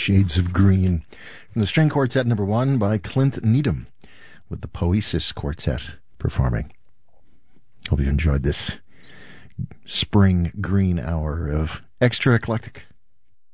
Shades of Green. From the String Quartet number 1 by Clint Needham, with the Poesis Quartet performing. Hope you enjoyed this spring green hour of extra eclectic